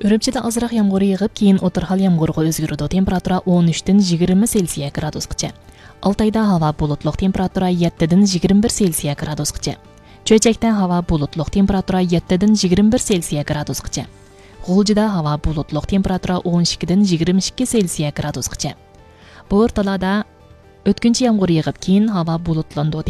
Үрімчіде азырақ ямғыр yağıp, кейін отырхал ямғырға өзгірді. Температура 13-ден 20 Цельсия градусқыча. Алтайда hava bulutluk, temperatura 7-ден 21 Цельсия градусқыча. Чөйчекте hava bulutluk, temperatura 7-ден 21 Цельсия градусқыча. Ғолжыда hava bulutluk, temperatura 12-ден 22 Цельсия градусқыча. Bu орталада өткінші ямғыр yağıp, кейін hava bulutlandı.